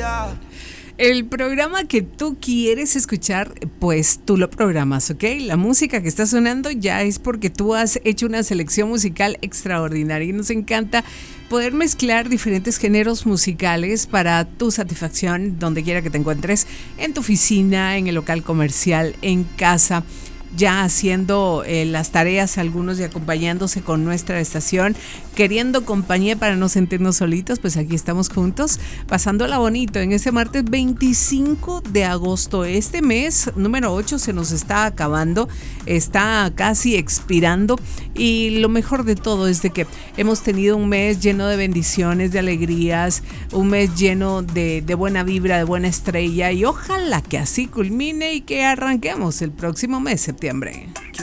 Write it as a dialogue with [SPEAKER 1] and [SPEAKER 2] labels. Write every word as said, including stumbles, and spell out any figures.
[SPEAKER 1] día.
[SPEAKER 2] El programa que tú quieres escuchar, pues tú lo programas, ¿ok? La música que está sonando ya es porque tú has hecho una selección musical extraordinaria y nos encanta poder mezclar diferentes géneros musicales para tu satisfacción donde quiera que te encuentres, en tu oficina, en el local comercial, en casa, ya haciendo eh, las tareas, algunos y acompañándose con nuestra estación, queriendo compañía para no sentirnos solitos. Pues aquí estamos juntos, pasándola bonito en este martes veinticinco de agosto. Este mes número ocho se nos está acabando, está casi expirando, y lo mejor de todo es de que hemos tenido un mes lleno de bendiciones, de alegrías, un mes lleno de, de buena vibra, de buena estrella, y ojalá que así culmine y que arranquemos el próximo mes, septiembre.